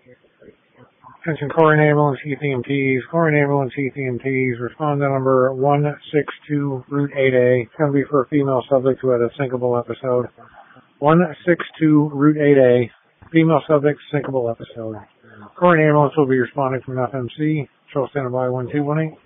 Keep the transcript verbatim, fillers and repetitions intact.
Attention Corey Ambulance E T M Ts. Corey Ambulance E T M Ts. Respond to number one six two Route eight A. It's going to be for a female subject who had a syncopal episode. one six two Route eight A. Female subject, syncopal episode. Corey Ambulance will be responding from F M C. Show standby one two one eight.